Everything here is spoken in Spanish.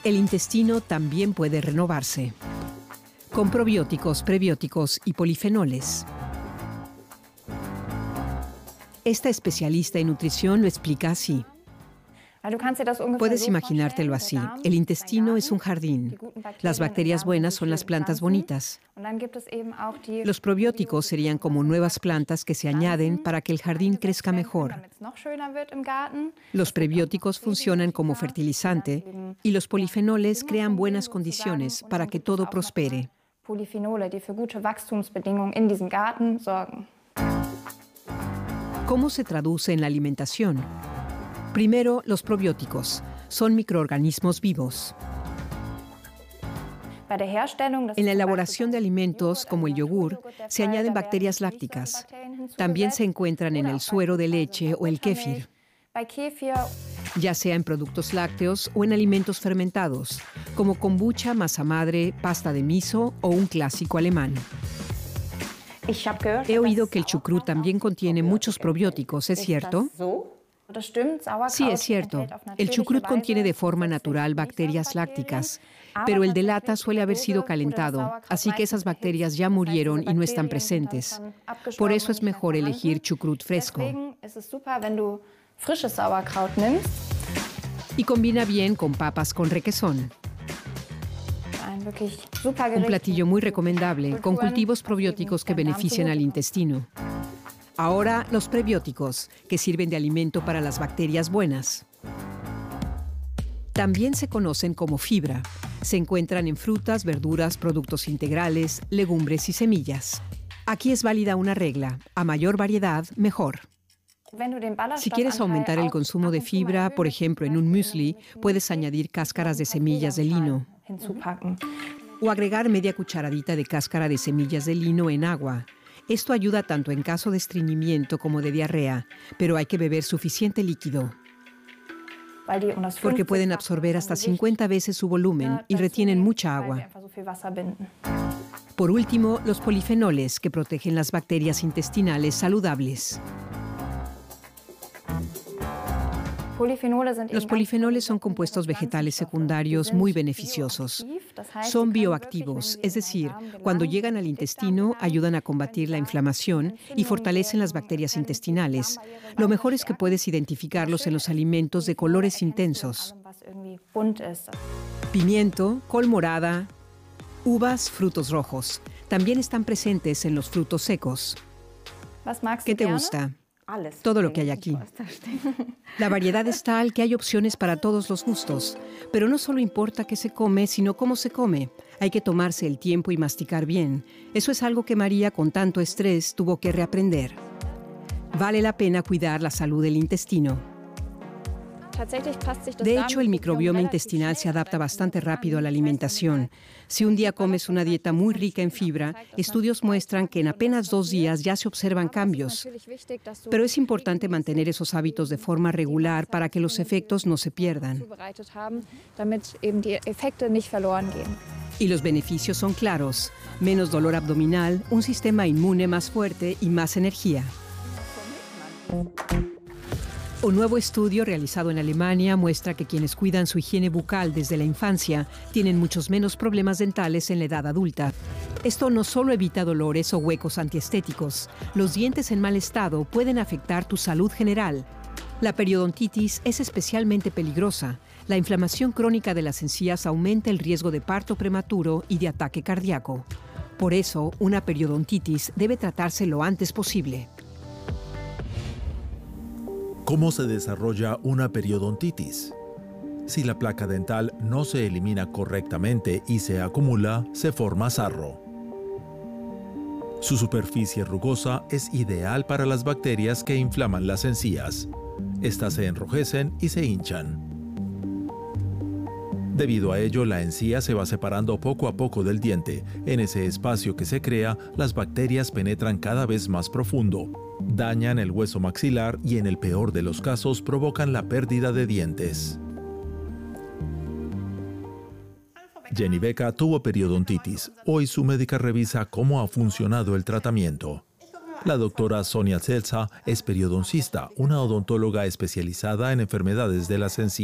El intestino también puede renovarse, con probióticos, prebióticos y polifenoles. Esta especialista en nutrición lo explica así. Puedes imaginártelo así. El intestino es un jardín. Las bacterias buenas son las plantas bonitas. Los probióticos serían como nuevas plantas que se añaden para que el jardín crezca mejor. Los prebióticos funcionan como fertilizante y los polifenoles crean buenas condiciones para que todo prospere. ¿Cómo se traduce en la alimentación? Primero, los probióticos. Son microorganismos vivos. En la elaboración de alimentos, como el yogur, se añaden bacterias lácticas. También se encuentran en el suero de leche o el kéfir, ya sea en productos lácteos o en alimentos fermentados, como kombucha, masa madre, pasta de miso o un clásico alemán. He oído que el chucrut también contiene muchos probióticos, ¿es cierto? Sí, es cierto. El chucrut contiene de forma natural bacterias lácticas, pero el de lata suele haber sido calentado, así que esas bacterias ya murieron y no están presentes. Por eso es mejor elegir chucrut fresco. Y combina bien con papas con requesón. Un platillo muy recomendable, con cultivos probióticos que benefician al intestino. Ahora, los prebióticos, que sirven de alimento para las bacterias buenas. También se conocen como fibra. Se encuentran en frutas, verduras, productos integrales, legumbres y semillas. Aquí es válida una regla: a mayor variedad, mejor. Si quieres aumentar el consumo de fibra, por ejemplo en un muesli, puedes añadir cáscaras de semillas de lino. O agregar media cucharadita de cáscara de semillas de lino en agua. Esto ayuda tanto en caso de estreñimiento como de diarrea, pero hay que beber suficiente líquido, porque pueden absorber hasta 50 veces su volumen y retienen mucha agua. Por último, los polifenoles, que protegen las bacterias intestinales saludables. Los polifenoles son compuestos vegetales secundarios muy beneficiosos. Son bioactivos, es decir, cuando llegan al intestino ayudan a combatir la inflamación y fortalecen las bacterias intestinales. Lo mejor es que puedes identificarlos en los alimentos de colores intensos: pimiento, col morada, uvas, frutos rojos. También están presentes en los frutos secos. ¿Qué te gusta? Todo lo que hay aquí. La variedad es tal que hay opciones para todos los gustos. Pero no solo importa qué se come, sino cómo se come. Hay que tomarse el tiempo y masticar bien. Eso es algo que María, con tanto estrés, tuvo que reaprender. Vale la pena cuidar la salud del intestino. De hecho, el microbioma intestinal se adapta bastante rápido a la alimentación. Si un día comes una dieta muy rica en fibra, estudios muestran que en apenas 2 días ya se observan cambios. Pero es importante mantener esos hábitos de forma regular para que los efectos no se pierdan. Y los beneficios son claros: menos dolor abdominal, un sistema inmune más fuerte y más energía. Un nuevo estudio realizado en Alemania muestra que quienes cuidan su higiene bucal desde la infancia tienen muchos menos problemas dentales en la edad adulta. Esto no solo evita dolores o huecos antiestéticos. Los dientes en mal estado pueden afectar tu salud general. La periodontitis es especialmente peligrosa. La inflamación crónica de las encías aumenta el riesgo de parto prematuro y de ataque cardíaco. Por eso, una periodontitis debe tratarse lo antes posible. ¿Cómo se desarrolla una periodontitis? Si la placa dental no se elimina correctamente y se acumula, se forma sarro. Su superficie rugosa es ideal para las bacterias que inflaman las encías. Estas se enrojecen y se hinchan. Debido a ello, la encía se va separando poco a poco del diente. En ese espacio que se crea, las bacterias penetran cada vez más profundo, dañan el hueso maxilar y, en el peor de los casos, provocan la pérdida de dientes. Jenny Beca tuvo periodontitis. Hoy su médica revisa cómo ha funcionado el tratamiento. La doctora Sonia Zelza es periodoncista, una odontóloga especializada en enfermedades de las encías.